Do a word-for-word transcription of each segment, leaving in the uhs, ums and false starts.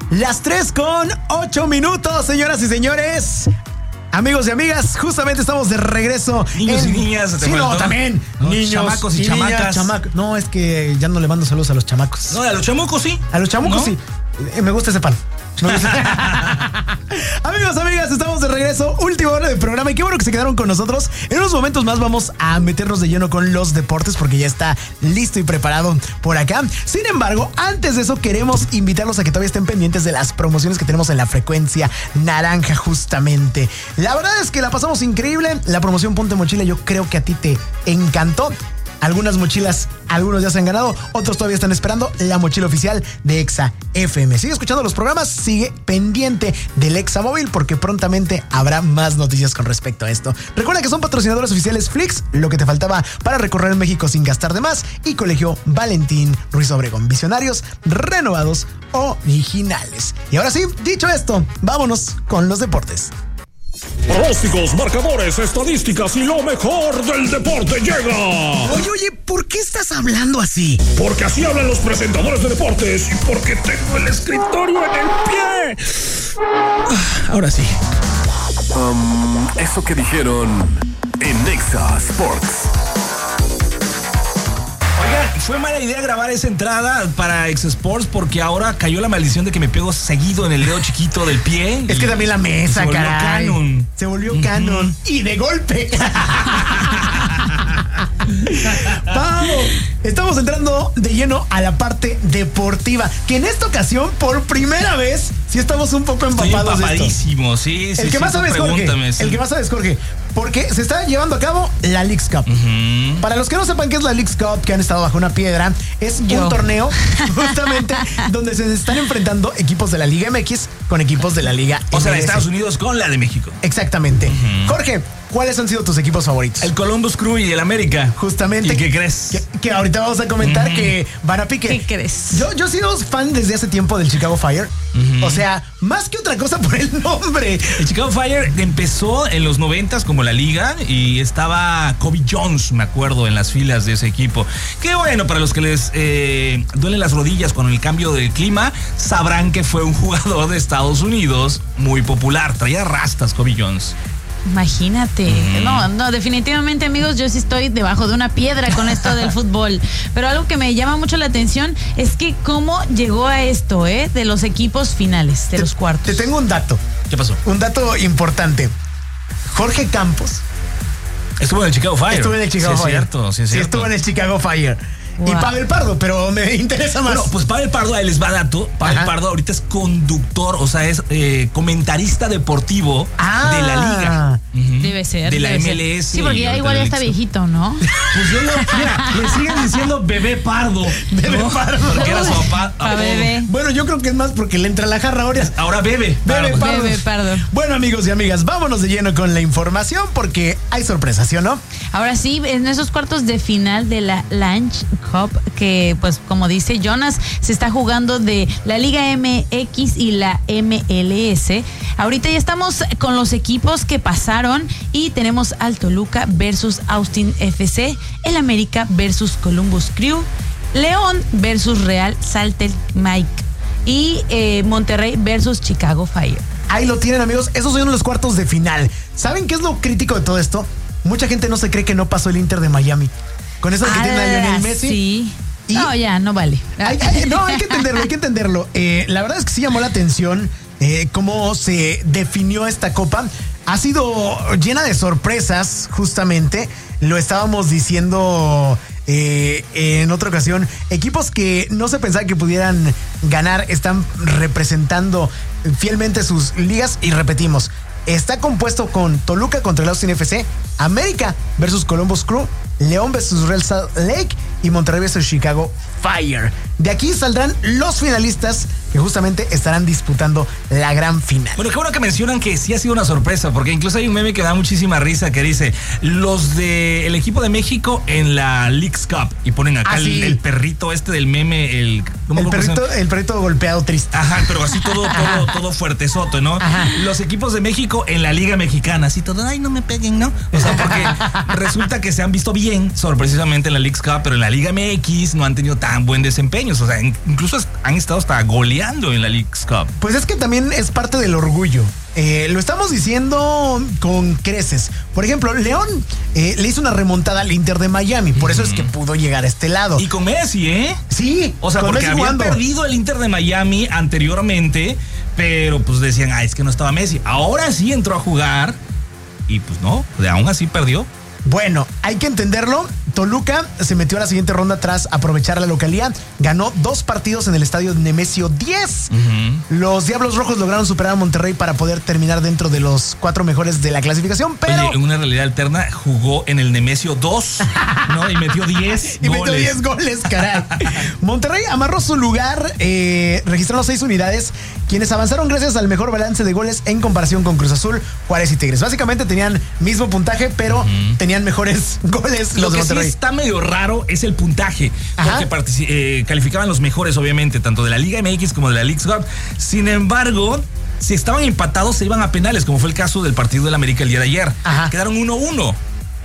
Las tres con ocho minutos, señoras y señores. Amigos y amigas, justamente estamos de regreso. Niños en... y niñas. Sí, no, también. No, niños, chamacos y, y chamacas. Niñas, chamac... No, es que ya no le mando saludos a los chamacos. No, a los chamucos sí. A los chamucos ¿No? sí. Eh, me gusta ese pan. Me gusta. Amigos, amigas, estamos de regreso. Última hora del programa y qué bueno que se quedaron con nosotros. En unos momentos más vamos a meternos de lleno con los deportes porque ya está listo y preparado por acá. Sin embargo, antes de eso queremos invitarlos a que todavía estén pendientes de las promociones que tenemos en la frecuencia naranja justamente. La verdad es que la pasamos increíble. La promoción Ponte Mochila yo creo que a ti te encantó. Algunas mochilas, algunos ya se han ganado, otros todavía están esperando la mochila oficial de Exa F M. Sigue escuchando los programas, sigue pendiente del Exa Móvil porque prontamente habrá más noticias con respecto a esto. Recuerda que son patrocinadores oficiales Flix, lo que te faltaba para recorrer México sin gastar de más, y Colegio Valentín Ruiz Obregón. Visionarios, renovados, originales. Y ahora sí, dicho esto, vámonos con los deportes. Pronósticos, marcadores, estadísticas y lo mejor del deporte llega. Oye, oye, ¿por qué estás hablando así? Porque así hablan los presentadores de deportes y porque tengo el escritorio en el pie. Ahora sí. Um, eso que dijeron en Exa Sports. Oigan, fue mala idea grabar esa entrada para Exa Sports porque ahora cayó la maldición de que me pego seguido en el dedo chiquito del pie. Es que también la mesa, se volvió caray. canon. Se volvió uh-huh. canon. Y de golpe. Vamos, estamos entrando de lleno a la parte deportiva, que en esta ocasión, por primera vez, sí estamos un poco empapados. Estoy empapadísimo, sí, sí. El que sí, más sí, sabes, Jorge. Sí. El que más sabes, Jorge. Porque se está llevando a cabo la Leagues Cup. Uh-huh. Para los que no sepan qué es la Leagues Cup, que han estado bajo una piedra, es Yo. un torneo justamente donde se están enfrentando equipos de la Liga M X con equipos de la Liga O sea, M S. de Estados Unidos con la de México. Exactamente. Uh-huh. Jorge, ¿cuáles han sido tus equipos favoritos? El Columbus Crew y el América. Justamente. ¿Y qué crees? Que, que ahorita vamos a comentar uh-huh. que van a pique. ¿Qué crees? Yo, yo he sido fan desde hace tiempo del Chicago Fire. Uh-huh. O sea, más que otra cosa por el nombre. El Chicago Fire empezó en los noventas como la liga y estaba Kobe Jones, me acuerdo, en las filas de ese equipo. Qué bueno, para los que les eh, duelen las rodillas con el cambio de clima, sabrán que fue un jugador de Estados Unidos muy popular. Traía rastas Kobe Jones. Imagínate. Mm. No, no, definitivamente, amigos, yo sí estoy debajo de una piedra con esto del fútbol. Pero algo que me llama mucho la atención es que cómo llegó a esto, ¿eh? De los equipos finales, de te, los cuartos. Te tengo un dato. ¿Qué pasó? Un dato importante. Jorge Campos estuvo en el Chicago Fire. Estuvo en el Chicago sí, Fire. Es cierto, sí, es sí, cierto. estuvo en el Chicago Fire. Wow. Y Pavel Pardo, pero me interesa más. Bueno, pues Pavel Pardo, ahí les va dato. Pavel Ajá. Pardo ahorita es conductor, o sea, es eh, comentarista deportivo ah. de la liga. Uh-huh. Debe ser. De la debe M L S. Ser. Sí, porque ya igual ya está viejito, ¿no? Pues yo no, mira, le siguen diciendo bebé Pardo. Bebé ¿no? Pardo. Porque era su papá. A bebé. Bueno, yo creo que es más porque le entra la jarra ahora. Ahora bebe. Bebé Pardo. Bebé Pardo. Bueno, amigos y amigas, vámonos de lleno con la información porque hay sorpresas, ¿sí o no? Ahora sí, en esos cuartos de final de la Lunch Cup, que pues como dice Jonas, se está jugando de la Liga M X y la M L S. Ahorita ya estamos con los equipos que pasaron y tenemos al Toluca versus Austin F C, el América versus Columbus Crew, León versus Real Salt Lake Mike y eh, Monterrey versus Chicago Fire. Ahí lo tienen, amigos, esos son los cuartos de final. ¿Saben qué es lo crítico de todo esto? Mucha gente no se cree que no pasó el Inter de Miami. Con eso de que ah, tiene a Lionel Messi. Sí. ¿Y? No, ya, no vale. Hay, hay, no, hay que entenderlo, hay que entenderlo. Eh, la verdad es que sí llamó la atención eh, cómo se definió esta copa. Ha sido llena de sorpresas, justamente. Lo estábamos diciendo eh, en otra ocasión. Equipos que no se pensaba que pudieran ganar están representando fielmente sus ligas. Y repetimos, está compuesto con Toluca contra el Austin F C, América versus Columbus Crew, León versus Real Salt Lake y Monterrey versus Chicago Fire. De aquí saldrán los finalistas que justamente estarán disputando la gran final. Bueno, qué bueno que mencionan que sí ha sido una sorpresa, porque incluso hay un meme que da muchísima risa que dice los del de equipo de México en la Leagues Cup y ponen acá ah, el, sí. el perrito este del meme, el ¿no el perrito, el perrito golpeado triste. Ajá, pero así todo todo todo fuertezoto, ¿no? Ajá. Los equipos de México en la Liga Mexicana, así todo, ay, no me peguen, ¿no? O sea, porque resulta que se han visto bien, sorpresivamente en la Leagues Cup, pero en la Liga M X no han tenido tan tan buen desempeño. O sea, incluso han estado hasta goleando en la Leagues Cup. Pues es que también es parte del orgullo. Eh, lo estamos diciendo con creces. Por ejemplo, León eh, le hizo una remontada al Inter de Miami. Por eso es que pudo llegar a este lado. Y con Messi, ¿eh? Sí. O sea, con porque Messi habían jugando. perdido el Inter de Miami anteriormente, pero pues decían, ah, es que no estaba Messi. Ahora sí entró a jugar y pues no, de aún así perdió. Bueno, hay que entenderlo. Toluca se metió a la siguiente ronda tras aprovechar la localía. Ganó dos partidos en el estadio Nemesio diez. Uh-huh. Los Diablos Rojos lograron superar a Monterrey para poder terminar dentro de los cuatro mejores de la clasificación. Pero oye, en una realidad alterna jugó en el Nemesio dos, ¿no? Y metió diez y goles. metió diez goles, caray. Monterrey amarró su lugar, eh, registrando seis unidades, quienes avanzaron gracias al mejor balance de goles en comparación con Cruz Azul, Juárez y Tigres. Básicamente tenían mismo puntaje, pero uh-huh. tenían mejores goles Lo los de que Monterrey. Sí está medio raro es el puntaje, Ajá. porque partici- eh, calificaban los mejores, obviamente, tanto de la Liga M X como de la Leagues Cup. Sin embargo, si estaban empatados, se iban a penales, como fue el caso del partido del América el día de ayer. Ajá. Quedaron uno uno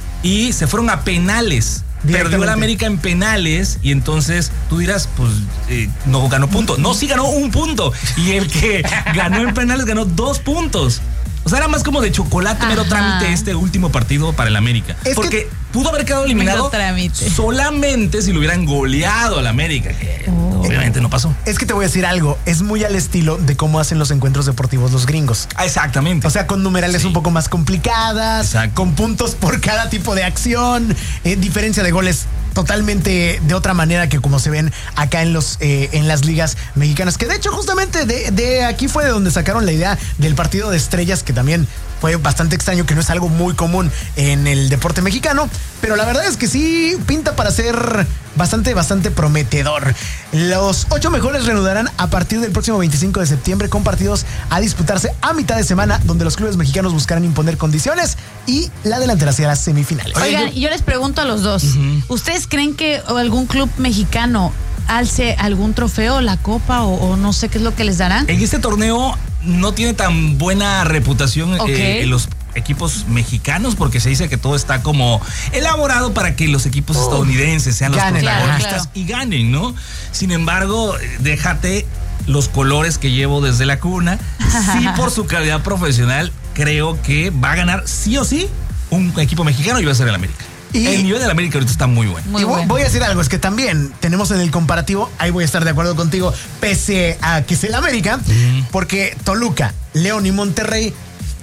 y se fueron a penales. Perdió el América en penales y entonces tú dirás, pues eh, no ganó punto. No, sí ganó un punto. Y el que ganó en penales ganó dos puntos. O sea, era más como de chocolate, mero trámite este último partido para el América. Es porque que pudo haber quedado eliminado solamente si lo hubieran goleado al América, que oh. obviamente no pasó. Es que te voy a decir algo, es muy al estilo de cómo hacen los encuentros deportivos los gringos. Ah, exactamente. O sea, con numerales sí. un poco más complicadas, Exacto. con puntos por cada tipo de acción, eh, diferencia de goles totalmente de otra manera que como se ven acá en los eh, en las ligas mexicanas, que de hecho justamente de, de aquí fue de donde sacaron la idea del partido de estrellas, que también fue bastante extraño, que no es algo muy común en el deporte mexicano, pero la verdad es que sí pinta para ser bastante, bastante prometedor. Los ocho mejores reanudarán a partir del próximo veinticinco de septiembre con partidos a disputarse a mitad de semana, donde los clubes mexicanos buscarán imponer condiciones y la delantera hacia las semifinales. Oigan, yo les pregunto a los dos, uh-huh. ¿ustedes creen que algún club mexicano alce algún trofeo, la copa o, o no sé qué es lo que les darán? En este torneo no tiene tan buena reputación okay. eh, en los equipos mexicanos, porque se dice que todo está como elaborado para que los equipos oh. estadounidenses sean los ganen, protagonistas claro, claro. y ganen, ¿no? Sin embargo, déjate los colores que llevo desde la cuna. Sí, por su calidad profesional, creo que va a ganar sí o sí un equipo mexicano y va a ser el América. Y el nivel del América ahorita está muy bueno. Muy y voy, bueno. voy a decir algo, es que también tenemos en el comparativo, ahí voy a estar de acuerdo contigo, pese a que es el América, mm. porque Toluca, León y Monterrey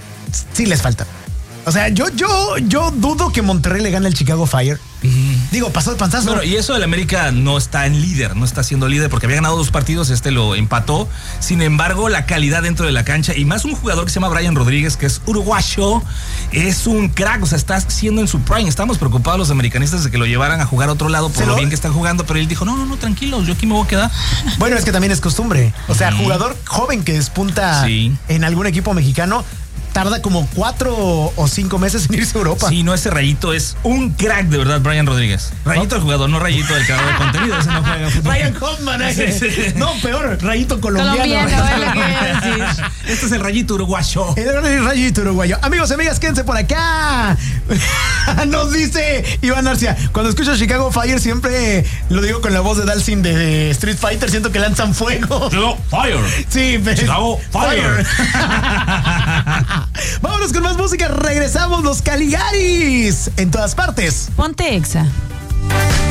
sí les falta. O sea, yo, yo, yo dudo que Monterrey le gane al Chicago Fire. Uh-huh. Digo, pasó de panzazo. Bueno, y eso del América no está en líder, no está siendo líder porque había ganado dos partidos, este lo empató. Sin embargo, la calidad dentro de la cancha y más un jugador que se llama Brian Rodríguez, que es uruguayo, es un crack, o sea, está siendo en su prime. Estamos preocupados los americanistas de que lo llevaran a jugar a otro lado por lo, lo bien que están jugando, pero él dijo, no, no, no, tranquilos, yo aquí me voy a quedar. Bueno, es que también es costumbre. O sea, uh-huh. jugador joven que despunta sí. en algún equipo mexicano, tarda como cuatro o cinco meses en irse a Europa. Sí, no, ese Rayito es un crack de verdad, Brian Rodríguez. Rayito el jugador, no Rayito el creador de contenido. Ese no juega fútbol. Ryan Hoffman, eh. sí, sí. No, peor, Rayito colombiano. Colombiano, ¿eh? Este es el Rayito uruguayo. El Rayito uruguayo. Amigos y amigas, quédense por acá. Nos dice Iván Arcia, cuando escucho Chicago Fire siempre lo digo con la voz de Dalsin de Street Fighter, siento que lanzan fuego. Chicago Fire. Sí, pero Chicago Fire. Vámonos con más música. Regresamos los Caligaris en todas partes. Ponte Exa.